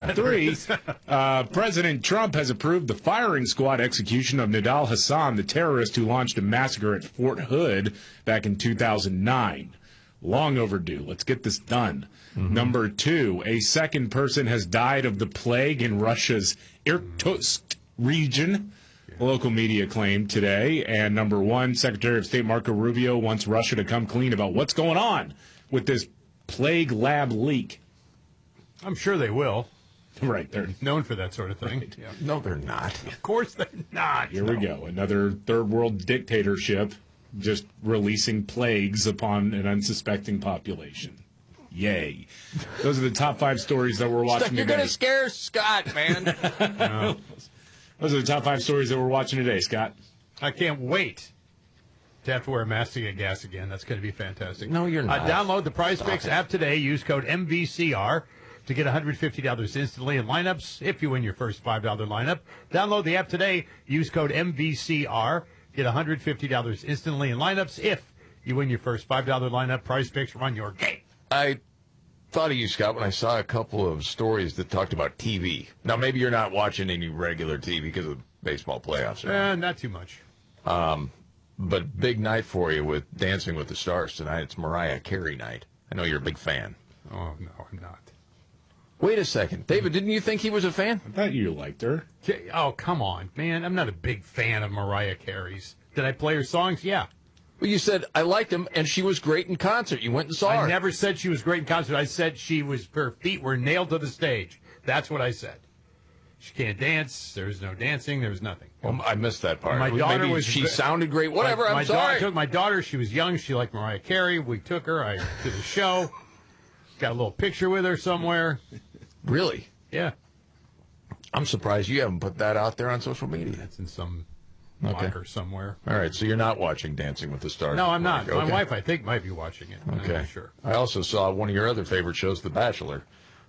3, President Trump has approved the firing squad execution of Nidal Hassan, the terrorist who launched a massacre at Fort Hood back in 2009. Long overdue. Let's get this done. Number 2, a second person has died of the plague in Russia's Irkutsk region, local media claimed today. And number 1, Secretary of State Marco Rubio wants Russia to come clean about what's going on with this plague lab leak. I'm sure they will. Right. They're known for that sort of thing. Right. Yeah. No, they're not. Of course they're not. Here we go. Another third world dictatorship just releasing plagues upon an unsuspecting population. Yay. Those are the top 5 stories that we're watching You're today. going to scare Scott, man. No. Those are the top 5 stories that we're watching today, Scott. I can't wait to have to wear a mask to get gas again. That's going to be fantastic. No, you're not. Download the Prize Picks app today. Use code MVCR to get $150 instantly in lineups if you win your first $5 lineup. Download the app today. Use code MVCR. Get $150 instantly in lineups if you win your first $5 lineup. Prize Picks, run your game. I thought of you, Scott, when I saw a couple of stories that talked about TV. Now, maybe you're not watching any regular TV because of baseball playoffs. Not too much. But big night for you with Dancing with the Stars tonight. It's Mariah Carey night. I know you're a big fan. Oh, no, I'm not. Wait a second. David, didn't you think he was a fan? I thought you liked her. Oh, come on, man. I'm not a big fan of Mariah Carey's. Did I play her songs? Yeah. Well, you said, I liked him, and she was great in concert. You went and saw her. I never said she was great in concert. I said her feet were nailed to the stage. That's what I said. She can't dance. There's no dancing. There's nothing. Well, I missed that part. My daughter Maybe was. she sounded great. Whatever, I'm sorry. I sorry. took my daughter. She was young. She liked Mariah Carey. We took her to the show. Got a little picture with her somewhere. Really? Yeah. I'm surprised you haven't put that out there on social media. It's in some Okay. locker somewhere. All right, so you're not watching Dancing with the Stars? No, I'm not. Okay. My wife, I think, might be watching it. I'm Okay. not sure. I also saw one of your other favorite shows, The Bachelor.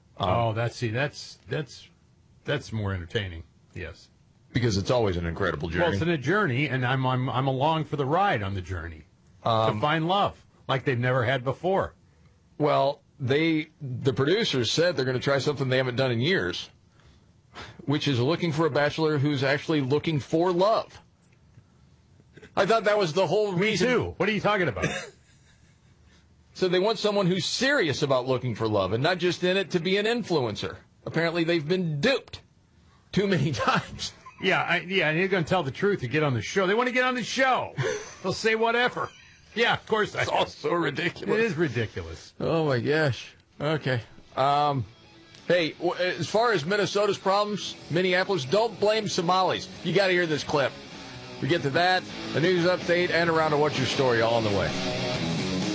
That's more entertaining. Yes. Because it's always an incredible journey. Well, it's a journey, and I'm along for the ride on the journey to find love like they've never had before. Well, the producers said they're going to try something they haven't done in years, which is looking for a bachelor who's actually looking for love. I thought that was the whole reason. Me too. What are you talking about? So they want someone who's serious about looking for love and not just in it to be an influencer. Apparently they've been duped too many times. Yeah, and you're going to tell the truth to get on the show. They want to get on the show. They'll say whatever. Yeah, of course. It's all so ridiculous. It is ridiculous. Oh, my gosh. Okay. Hey, as far as Minnesota's problems, Minneapolis, don't blame Somalis. You got to hear this clip. We get to that, a news update, and a round of What's Your Story all on the way.